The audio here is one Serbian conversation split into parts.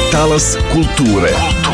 Talas kulture.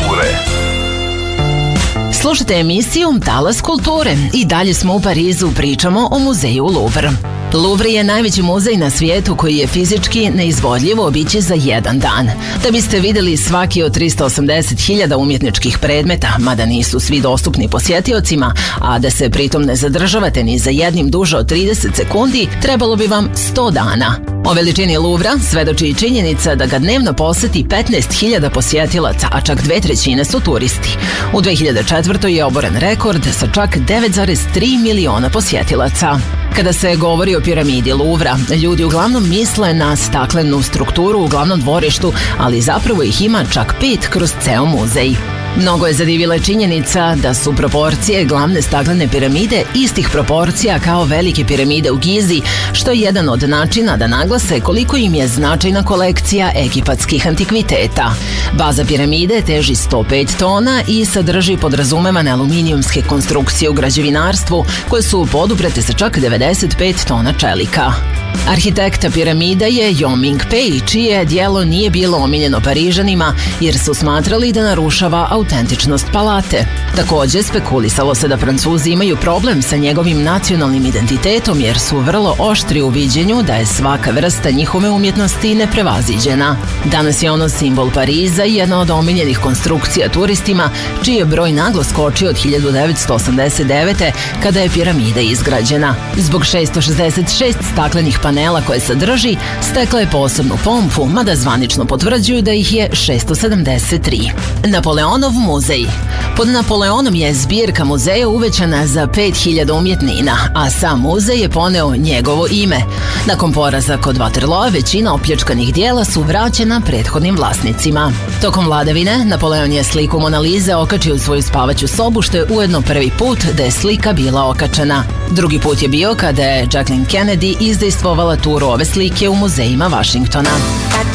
Slušajte emisiju Talas kulture i dalje smo u Parizu, pričamo o muzeju Louvre. Louvre je najveći muzej na svijetu koji je fizički neizvodljivo obići za jedan dan. Da biste vidjeli svaki od 380.000 umjetničkih predmeta, mada nisu svi dostupni posjetiocima, a da se pritom ne zadržavate ni za jednim duže od 30 sekundi, trebalo bi vam 100 dana. O veličini Louvra svedoči i činjenica da ga dnevno poseti 15.000 posjetilaca, a čak 2/3 su turisti. U 2004. je oboren rekord sa čak 9,3 miliona posjetilaca. Kada se govori o piramidi Louvra, ljudi uglavnom misle na staklenu strukturu u glavnom dvorištu, ali zapravo ih ima čak 5 kroz ceo muzej. Mnogo je zadivila činjenica da su proporcije glavne staklene piramide istih proporcija kao velike piramide u Gizi, što je jedan od načina da naglase koliko im je značajna kolekcija egipatskih antikviteta. Baza piramide teži 105 tona i sadrži podrazumevane aluminijumske konstrukcije u građevinarstvu koje su poduprete sa čak 95 tona čelika. Arhitekta piramida je Yong-Ming Pei, čije djelo nije bilo omiljeno Parižanima jer su smatrali da narušava autentičnost palate. Također, spekulisalo se da Francuzi imaju problem sa njegovim nacionalnim identitetom jer su vrlo oštri u viđenju da je svaka vrsta njihove umjetnosti neprevaziđena. Danas je ono simbol Pariza i jedna od omiljenih konstrukcija turistima, čiji je broj naglo skočio od 1989. kada je piramida izgrađena. Zbog 666 staklenih panela koje sadrži, stekla je posebnu pompu, mada zvanično potvrđuju da ih je 673. Napoleonov muzej. Pod Napoleonom je zbirka muzeja uvećana za 5000 umjetnina, a sam muzej je poneo njegovo ime. Nakon poraza kod Waterloa, većina opljačkanih dijela su vraćena prethodnim vlasnicima. Tokom vladavine, Napoleon je sliku Mona Lise okačio u svoju spavaću sobu, što je ujedno prvi put da je slika bila okačena. Drugi put je bio kada je Jacqueline Kennedy izdejstvovala turu ove slike u muzejima Vašingtona.